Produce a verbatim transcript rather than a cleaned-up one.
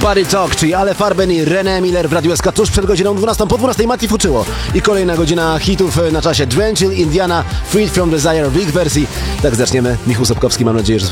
Body Talk, czyli Ale Farben i René Miller w Radiu S K tuż przed godziną dwunastą. Po dwunastej Mati Fuczyło. I kolejna godzina hitów na czasie. Drenchill, Indiana, Freed from Desire w ich wersji. Tak zaczniemy. Michał Sobkowski, mam nadzieję, że